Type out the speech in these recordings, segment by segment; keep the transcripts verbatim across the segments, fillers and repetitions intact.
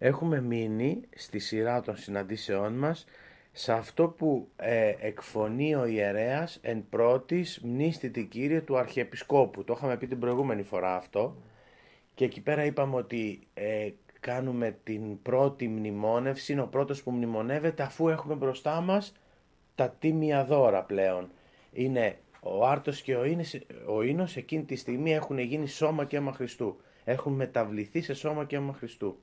έχουμε μείνει στη σειρά των συναντήσεών μας σε αυτό που ε, εκφωνεί ο ιερέας εν πρώτης μνήστητη Κύριε του Αρχιεπισκόπου. Το είχαμε πει την προηγούμενη φορά αυτό και εκεί πέρα είπαμε ότι ε, κάνουμε την πρώτη μνημόνευση, είναι ο πρώτος που μνημονεύεται αφού έχουμε μπροστά μας τα τίμια δώρα πλέον. Είναι ο άρτος και ο, ίνες, ο ίνος εκείνη τη στιγμή έχουν γίνει σώμα και αίμα Χριστού. Έχουν μεταβληθεί σε σώμα και αίμα Χριστού.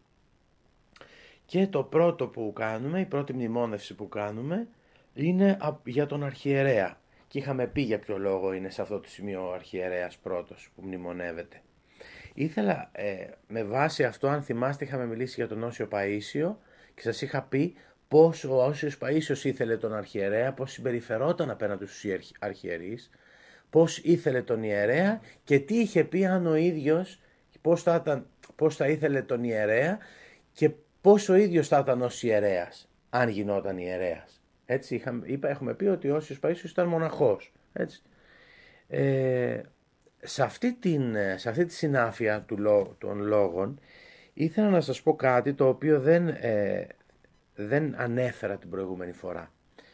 Και το πρώτο που κάνουμε, η πρώτη μνημόνευση που κάνουμε, είναι για τον αρχιερέα. Και είχαμε πει για ποιο λόγο είναι σε αυτό το σημείο ο αρχιερέας πρώτος που μνημονεύεται. Ήθελα ε, με βάση αυτό, αν θυμάστε, είχαμε μιλήσει για τον Όσιο Παΐσιο και σας είχα πει πώς ο Όσιος Παΐσιος ήθελε τον αρχιερέα, πώς συμπεριφερόταν απέναντι στους αρχιερείς, πώς ήθελε τον ιερέα και τι είχε πει αν ο ίδιος, πώς θα, ήταν, πώς θα ήθελε τον ιερέα και πώς ο ίδιος θα ήταν ως ιερέας, αν γινόταν ιερέας. Έτσι είχαμε, είπα, έχουμε πει ότι ο Όσιος Παΐσιος ήταν μοναχός. Έτσι. Ε, σε, αυτή την, σε αυτή τη συνάφεια του, των λόγων ήθελα να σας πω κάτι το οποίο δεν, ε, δεν ανέφερα την προηγούμενη φορά.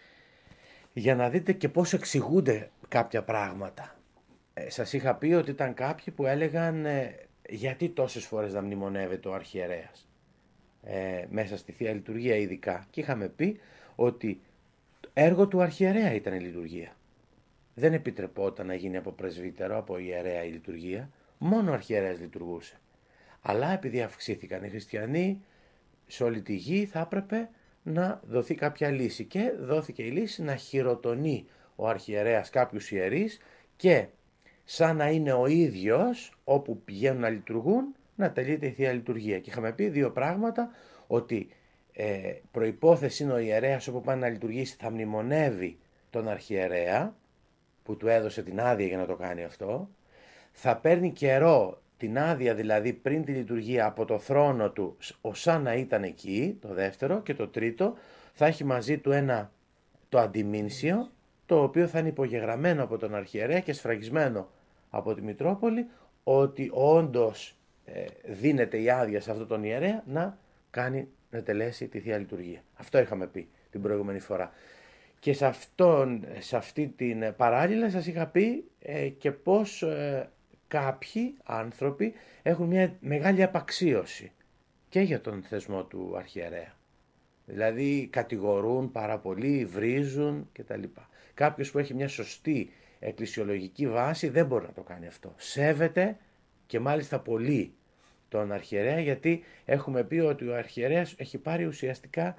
Για να δείτε και πώς εξηγούνται κάποια πράγματα. Ε, σας είχα πει ότι ήταν κάποιοι που έλεγαν ε, γιατί τόσες φορές να μνημονεύεται ο αρχιερέας. Ε, μέσα στη Θεία Λειτουργία ειδικά. Και είχαμε πει ότι έργο του αρχιερέα ήταν η λειτουργία. Δεν επιτρεπόταν να γίνει από πρεσβύτερο, από ιερέα η λειτουργία. Μόνο ο αρχιερέας λειτουργούσε. Αλλά επειδή αυξήθηκαν οι χριστιανοί σε όλη τη γη θα έπρεπε να δοθεί κάποια λύση. Και δόθηκε η λύση να χειροτονεί ο αρχιερέας κάποιους ιερείς και σαν να είναι ο ίδιος όπου πηγαίνουν να λειτουργούν να τελείται η Θεία Λειτουργία. Και είχαμε πει δύο πράγματα, ότι ε, προϋπόθεση είναι ο ιερέας όπου πάει να λειτουργήσει θα μνημονεύει τον αρχιερέα που του έδωσε την άδεια για να το κάνει αυτό, θα παίρνει καιρό την άδεια δηλαδή πριν τη λειτουργία από το θρόνο του ως σαν να ήταν εκεί, το δεύτερο, και το τρίτο θα έχει μαζί του ένα το αντιμήνσιο, το οποίο θα είναι υπογεγραμμένο από τον αρχιερέα και σφραγισμένο από τη Μητρόπολη ότι όντως ε, δίνεται η άδεια σε αυτόν τον ιερέα να κάνει, να τελέσει τη Θεία Λειτουργία. Αυτό είχαμε πει την προηγούμενη φορά. Και σε, αυτόν, σε αυτή την παράλληλα σας είχα πει ε, και πώς ε, κάποιοι άνθρωποι έχουν μια μεγάλη απαξίωση και για τον θεσμό του αρχιερέα. Δηλαδή κατηγορούν πάρα πολύ, βρίζουν κτλ. Κάποιος που έχει μια σωστή εκκλησιολογική βάση δεν μπορεί να το κάνει αυτό. Σέβεται και μάλιστα πολύ τον αρχιερέα, γιατί έχουμε πει ότι ο αρχιερέας έχει πάρει ουσιαστικά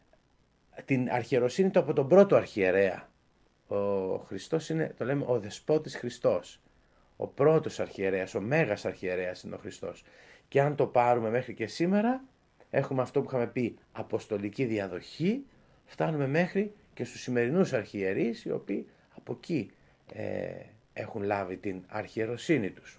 την αρχιεροσύνη του από τον πρώτο αρχιερέα. Ο Χριστός είναι, το λέμε, ο Δεσπότης Χριστός. Ο πρώτος αρχιερέας, ο Μέγας αρχιερέας είναι ο Χριστός. Και αν το πάρουμε μέχρι και σήμερα, έχουμε αυτό που είχαμε πει αποστολική διαδοχή, φτάνουμε μέχρι και στους σημερινούς αρχιερείς, οι οποίοι από εκεί ε, έχουν λάβει την αρχιεροσύνη τους.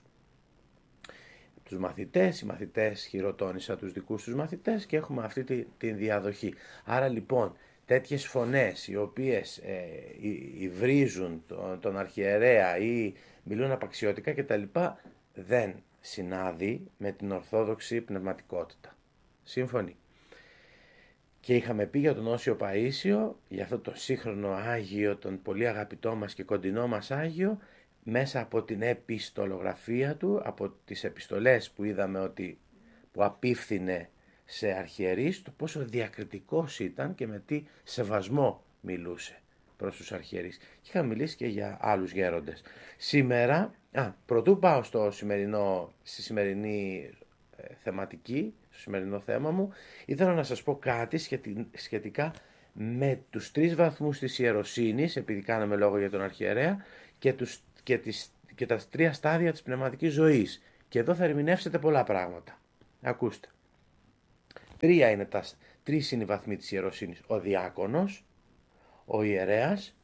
Τους μαθητές, οι μαθητές χειροτώνησαν τους δικούς τους μαθητές και έχουμε αυτή τη, τη διαδοχή. Άρα λοιπόν τέτοιες φωνές οι οποίες ε, υβρίζουν τον, τον αρχιερέα ή μιλούν απαξιωτικά κτλ. Δεν συνάδει με την ορθόδοξη πνευματικότητα. Σύμφωνοι. Και είχαμε πει για τον Όσιο Παΐσιο, για αυτό το σύγχρονο Άγιο, τον πολύ αγαπητό μας και κοντινό μας Άγιο, μέσα από την επιστολογραφία του, από τις επιστολές που είδαμε ότι που απίφθινε σε αρχιερείς, το πόσο διακριτικός ήταν και με τι σεβασμό μιλούσε προς τους αρχιερείς. Και είχα μιλήσει και για άλλους γέροντες. Σήμερα, α, πρωτού πάω στο σημερινό, στη σημερινή ε, θεματική, στο σημερινό θέμα μου, ήθελα να σας πω κάτι σχετικά με τους τρεις βαθμούς της ιεροσύνης, επειδή κάναμε λόγο για τον αρχιερέα, και, τους, και, τις, και τα τρία στάδια της πνευματικής ζωής. Και εδώ θα ερμηνεύσετε πολλά πράγματα. Ακούστε. Τρία είναι τα, τρεις είναι οι βαθμοί της ιεροσύνης. Ο διάκονος, ο ιερέας